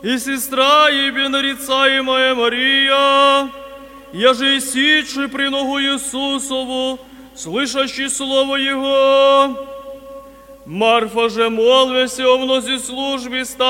и сестра ебе нарицаемая Мария, яже и сидши при ногу Иисусову, слышащий слово Его. Марфа же, молвяся о мнози службе,